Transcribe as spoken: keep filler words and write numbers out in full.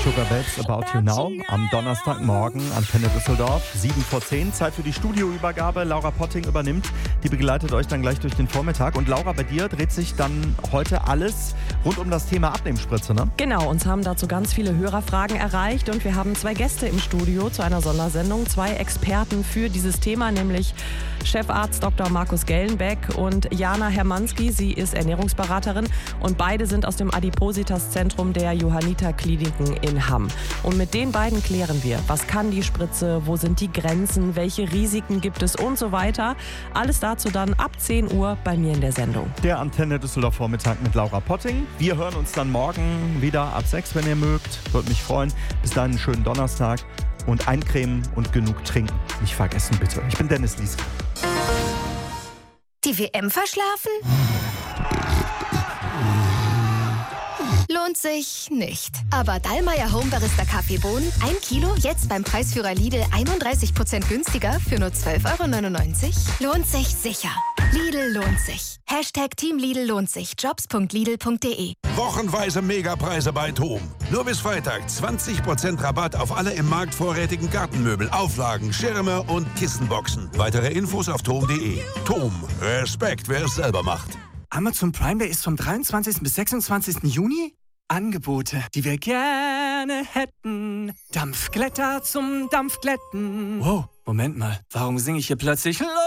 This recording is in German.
Sugar Babes About You Now am Donnerstagmorgen, Antenne Düsseldorf, sieben vor zehn. Zeit für die Studioübergabe. Laura Potting übernimmt. Die begleitet euch dann gleich durch den Vormittag. Und Laura, bei dir dreht sich dann heute alles rund um das Thema Abnehmspritze, ne? Genau, uns haben dazu ganz viele Hörerfragen erreicht und wir haben zwei Gäste im Studio zu einer Sondersendung. Zwei Experten für dieses Thema, nämlich Chefarzt Doktor Markus Gellenbeck und Jana Hermanski. Sie ist Ernährungsberaterin und beide sind aus dem Adipositas-Zentrum der Johanniter-Kliniken in Hamm. Und mit den beiden klären wir, was kann die Spritze, wo sind die Grenzen, welche Risiken gibt es und so weiter. Alles dazu dann ab zehn Uhr bei mir in der Sendung. Der Antenne Düsseldorf Vormittag mit Laura Potting. Wir hören uns dann morgen wieder ab sechs, wenn ihr mögt. Würde mich freuen. Bis dahin einen schönen Donnerstag und eincremen und genug trinken. Nicht vergessen, bitte. Ich bin Dennis Lieske. Die W M verschlafen? Lohnt sich nicht. Aber Dallmayr Home Barista Kaffeebohnen, ein Kilo, jetzt beim Preisführer Lidl einunddreißig Prozent günstiger für nur zwölf Euro neunundneunzig. Lohnt sich sicher. Lidl lohnt sich. Hashtag Team Lidl lohnt sich. Jobs punkt lidl punkt de. Wochenweise Megapreise bei TOM. Nur bis Freitag zwanzig Prozent Rabatt auf alle im Markt vorrätigen Gartenmöbel, Auflagen, Schirme und Kissenboxen. Weitere Infos auf tom punkt de. TOM. Respekt, wer es selber macht. Amazon Prime Day ist vom dreiundzwanzigsten bis sechsundzwanzigsten Juni. Angebote, die wir gerne hätten. Dampfglätter zum Dampfglätten. Wow, Moment mal, warum singe ich hier plötzlich